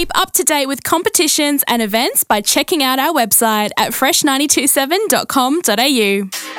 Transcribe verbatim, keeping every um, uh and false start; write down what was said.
Keep up to date with competitions and events by checking out our website at fresh nine two seven dot com dot a u.